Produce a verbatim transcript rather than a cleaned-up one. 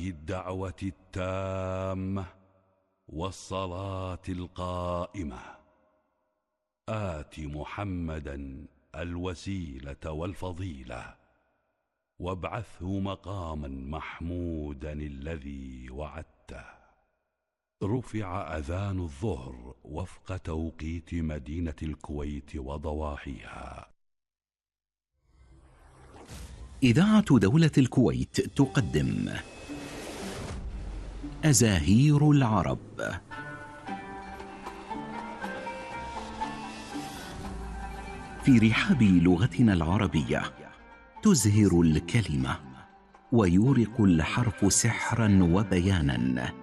هذه الدعوة التامة والصلاة القائمة آت محمدا الوسيلة والفضيلة وابعثه مقاما محمودا الذي وعدته. رفع أذان الظهر وفق توقيت مدينة الكويت وضواحيها. إذاعة دولة الكويت تقدم أزاهير العرب. في رحاب لغتنا العربية تزهر الكلمة ويورق الحرف سحرا وبيانا،